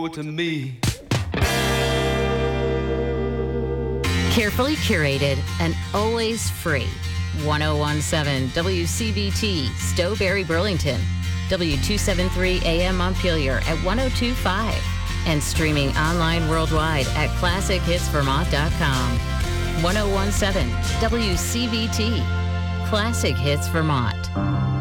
to me. Carefully curated and always free. 1017 WCBT, Stowberry, Burlington. W273 AM Montpelier at 1025. And streaming online worldwide at ClassicHitsVermont.com. 1017 WCBT, Classic Hits Vermont.